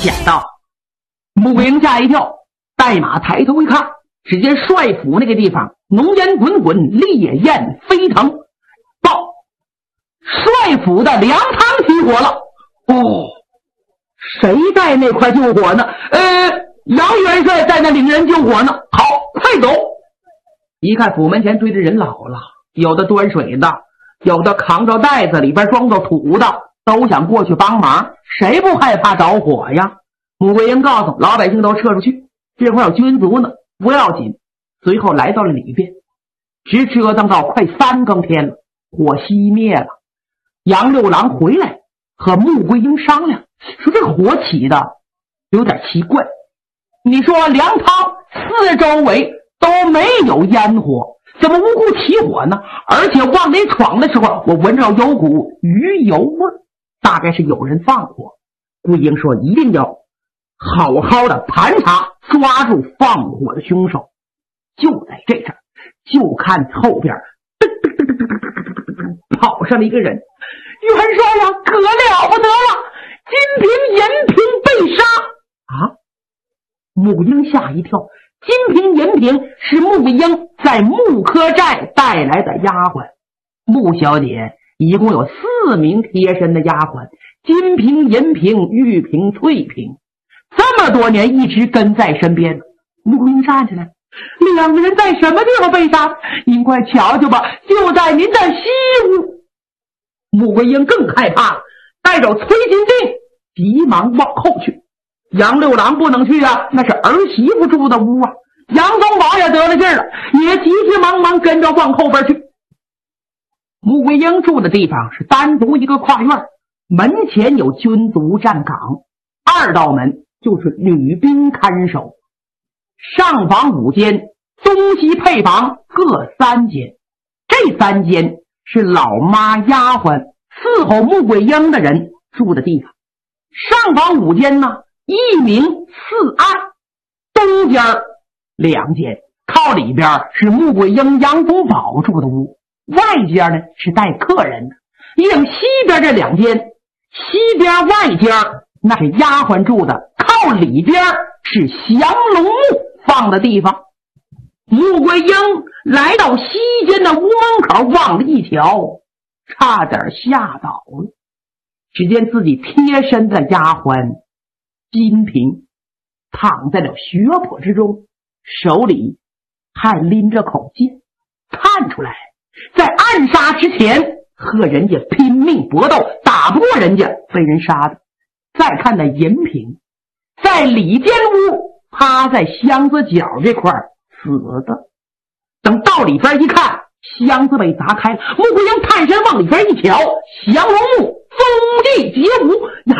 想到。穆桂英吓一跳，带马抬头一看，只见帅府那个地方浓烟滚滚，烈焰飞腾。报，帅府的粮仓起火了。哦，谁在那块救火呢？杨元帅在那领人救火呢。好，快走！一看府门前堆着人老了，有的端水的，有的扛着袋子里边装着土的，都想过去帮忙，谁不害怕着火呀？穆桂英告诉老百姓都撤出去，这块有军卒呢，不要紧。随后来到了里边，直折腾到快3更天了，火熄灭了。杨六郎回来和穆桂英商量，说这火起的有点奇怪，你说粮仓四周围都没有烟火，怎么无故起火呢？而且往里闯的时候，我闻着有股鱼油味，大概是有人放火。桂英说一定要好好的盘查，抓住放火的凶手。就在这阵，就看后边跑上了一个人。元帅呀，可了不得了，金瓶银瓶被杀啊！穆桂英吓一跳，金瓶银瓶是穆桂英在穆科寨带来的丫鬟。穆小姐一共有4名贴身的丫鬟，金瓶、银瓶、玉瓶、翠瓶，这么多年一直跟在身边。穆桂英站起来，2个人在什么地方被杀？您快瞧瞧吧，就在您的西屋。穆桂英更害怕了，带着崔金定急忙往后去。杨六郎不能去啊，那是儿媳妇住的屋啊。杨宗保也得了劲了，也急急忙忙跟着往后边去。穆桂英住的地方是单独一个跨院，门前有军卒站岗，2道门就是女兵看守。上房5间，东西配房各3间，这3间是老妈丫鬟伺候穆桂英的人住的地方。上房5间呢，1明4暗，东间2间，靠里边是穆桂英、杨宗保住的屋，外间呢是带客人的。另西边这2间，西边外间那是丫鬟住的，靠里边是降龙木放的地方。穆桂英来到西间的屋门口，往了一瞧，差点吓倒了。只见自己贴身的丫鬟金瓶躺在了血泊之中，手里还拎着口剑，看出来在暗杀之前和人家拼命搏斗，打不过人家，被人杀的。再看那银瓶在里间屋趴在箱子角这块死的。等到里边一看，箱子被砸开了，穆桂英探身往里边一瞧，降龙木踪迹皆无呀！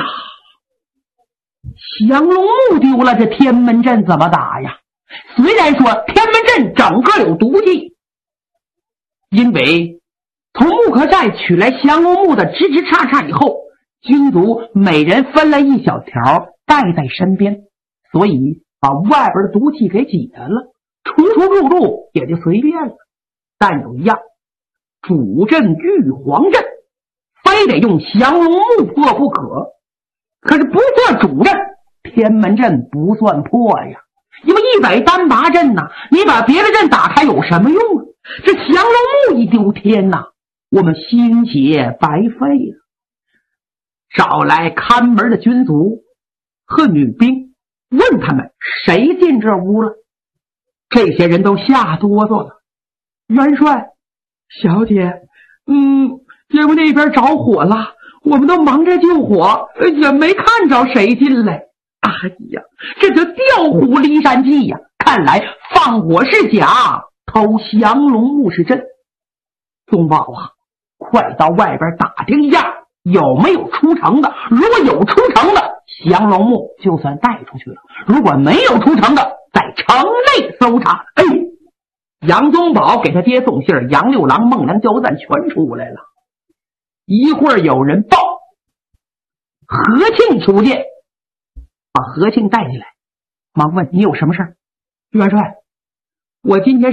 降龙木丢了，这天门阵怎么打呀？虽然说天门阵整个有毒气，因为从木科寨取来降龙木的枝枝杈杈以后，军卒每人分了一小条带在身边，所以把外边的毒气给解了，出入也就随便了。但有一样，主阵玉皇阵非得用降龙木破不可。可是不破主阵，天门阵不算破呀，因为100单拔阵呐，你把别的阵打开有什么用啊？这降龙木一丢天呐，我们心血白费了。找来看门的军卒和女兵，问他们谁进这屋了。这些人都吓哆嗦了。元帅，小姐，因为那边着火了，我们都忙着救火，也没看着谁进来。哎呀，这就调虎离山计呀！看来放火是假，偷降龙木是真。宗保啊，快到外边打听一下有没有出城的，如果有出城的，降龙木就算带出去了；如果没有出城的，在城内搜查。杨宗保给他爹送信，杨六郎、孟良、焦赞全出来了。一会儿有人报何庆出见，把何庆带进来，忙问你有什么事儿？元帅，我今天